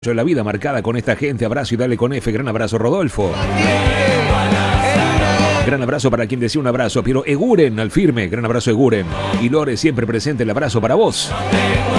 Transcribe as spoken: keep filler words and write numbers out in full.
La vida marcada con esta gente. Abrazo y dale con F. Gran abrazo, Rodolfo. Gran abrazo para quien decía un abrazo. Pero Eguren al firme. Gran abrazo, Eguren. Y Lore siempre presente. El abrazo para vos.